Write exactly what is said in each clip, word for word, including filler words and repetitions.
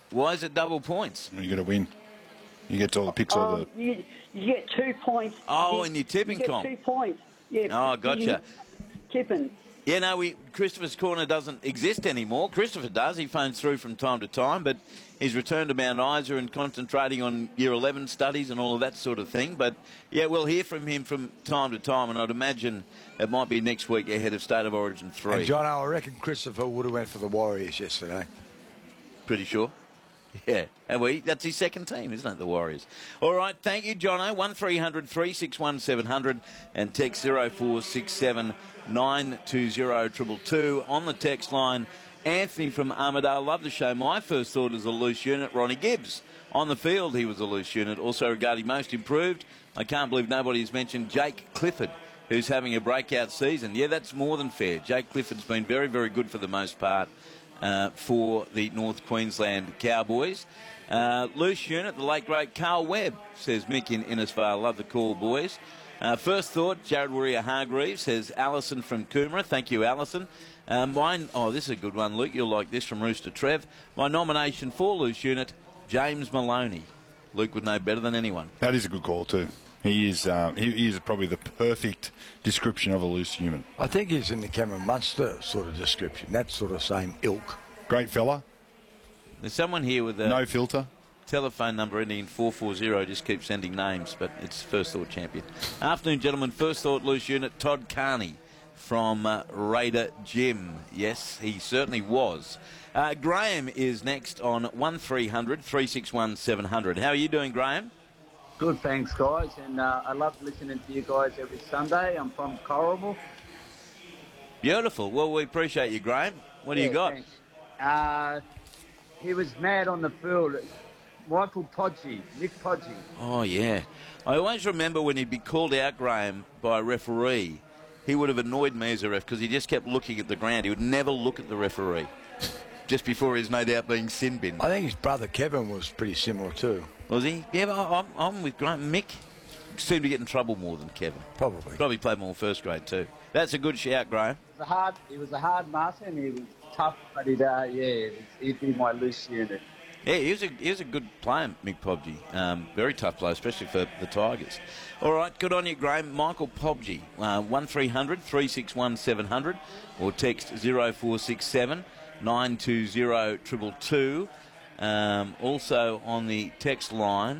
Why is it double points? You got to win. You get all the picks. all Um, the. you, you get two points. Oh, you, in your tipping you get comp. two points. Yeah. Oh, gotcha. Tipping. Yeah, no, we Christopher's Corner doesn't exist anymore. Christopher does. He phones through from time to time, but he's returned to Mount Isa and concentrating on Year eleven studies and all of that sort of thing. But, yeah, we'll hear from him from time to time, and I'd imagine it might be next week ahead of State of Origin three. And, John, I reckon Christopher would have went for the Warriors yesterday. Pretty sure. Yeah, and we that's his second team, isn't it, the Warriors? All right, thank you, Jono. one three hundred three six one seven hundred and text zero four six seven nine two zero two two two on the text line. Anthony from Armidale, love the show. My first thought is a loose unit, Ronnie Gibbs. On the field, he was a loose unit. Also regarding most improved, I can't believe nobody's mentioned Jake Clifford, who's having a breakout season. Yeah, that's more than fair. Jake Clifford's been very, very good for the most part. Uh, for the North Queensland Cowboys. Uh, loose unit, the late great Carl Webb, says Mick in Innisfail. Love the call, boys. Uh, first thought, Jared Warrior Hargreaves, says Alison from Coomera. Thank you, Alison. Uh, mine, oh, this is a good one, Luke. You'll like this from Rooster Trev. My nomination for loose unit, James Maloney. Luke would know better than anyone. That is a good call too. He is um, he, he is probably the perfect description of a loose human. I think he's in the Cameron Munster sort of description, that sort of same ilk. Great fella. There's someone here with a no filter. Telephone number ending in four four zero. Just keep sending names, but it's First Thought champion. Afternoon, gentlemen. First Thought loose unit, Todd Carney from uh, Raider Gym. Yes, he certainly was. Uh, Graham is next on one three hundred three six one seven hundred. How are you doing, Graham? Good, thanks, guys. And uh, I love listening to you guys every Sunday. I'm from Corrigal. Beautiful. Well, we appreciate you, Graham. What do yeah, you got? Thanks. Uh, he was mad on the field. Michael Podgy, Nick Podgy. Oh, yeah. I always remember when he'd be called out, Graham, by a referee, he would have annoyed me as a ref because he just kept looking at the ground. He would never look at the referee. Just before he's no doubt being sin binned. I think his brother Kevin was pretty similar too. Was he? Yeah, but I'm, I'm with Graham. Mick seemed to get in trouble more than Kevin. Probably. Probably played more first grade too. That's a good shout, Graham. He was a hard, he was a hard master and he was tough, but he'd, uh, yeah, he'd be my loose unit. Yeah, he was a, he was a good player, Mick Pobgy. Um, very tough player, especially for the Tigers. All right, good on you, Graham. Michael Pobgy, uh, one three hundred three six one seven hundred or text zero four six seven nine two zero two two two. Um, also on the text line,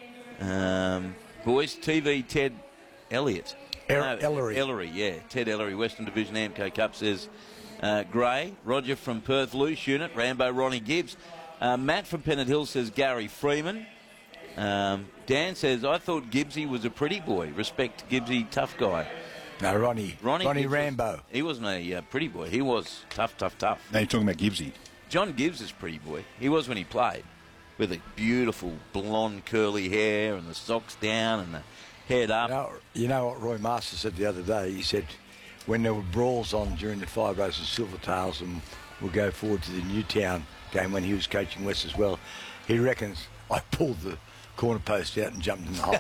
um, boys, T V Ted Elliott. Er- no, Ellery. Ellery, yeah. Ted Ellery, Western Division A M K Cup, says uh, Gray. Roger from Perth, loose unit. Rambo, Ronnie Gibbs. Uh, Matt from Pennant Hill says Gary Freeman. Um, Dan says, I thought Gibbsy was a pretty boy. Respect Gibbsy, tough guy. No, Ronnie. Ronnie, Ronnie Gibbs Rambo. Was, he wasn't a uh, pretty boy. He was tough, tough, tough. Now you're talking about Gibbsy. John Gibbs is pretty boy. He was when he played. With a beautiful blonde curly hair and the socks down and the head up. You know, you know what Roy Master said the other day? He said when there were brawls on during the Five Roses and Silvertails and we'll go forward to the Newtown game when he was coaching West as well, he reckons I pulled the corner post out and jumped in the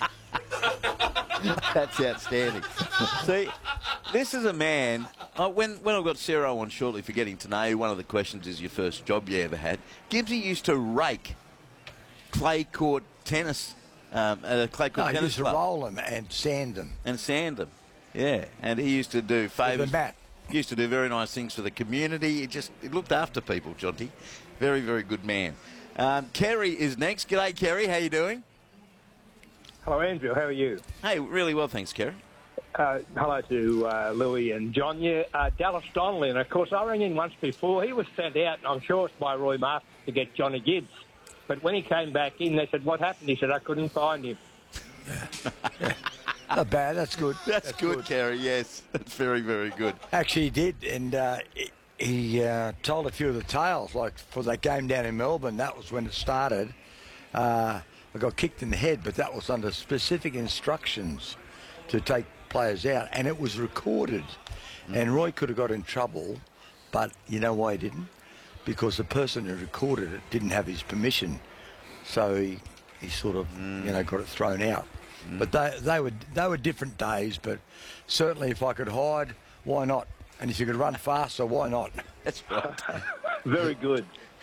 hole. That's outstanding. See, this is a man, uh, when, when I've got Sarah on shortly for getting to know you, one of the questions is your first job you ever had. Gibbsy used to rake clay court tennis, um, at a clay court No, he tennis used to club. roll them and sand them. And sand them, yeah. And he used to do favours. With the bat. He used to do very nice things for the community. He just he looked after people, Jonty. Very, very good man. Um, Kerry is next. G'day, Kerry. How you doing? Hello, Andrew. How are you? Hey, really well, thanks, Kerry. Uh, hello to uh, Louis and John. Yeah, uh, Dallas Donnelly, and of course I rang in once before. He was sent out, and I'm sure it's by Roy Martin to get Johnny Gibbs. But when he came back in, they said, what happened? He said, I couldn't find him. Yeah. Not bad, that's good. That's, That's good, good. Kerry, yes. That's very, very good. Actually, he did, and uh, he, he uh, told a few of the tales, like for that game down in Melbourne, that was when it started. Uh, I got kicked in the head, but that was under specific instructions to take players out, and it was recorded. Mm. And Roy could have got in trouble, but you know why he didn't? Because the person who recorded it didn't have his permission, so he, he sort of, mm. you know, got it thrown out. Mm. But they they were they were different days. But certainly, if I could hide, why not? And if you could run faster, why not? That's right. Very good.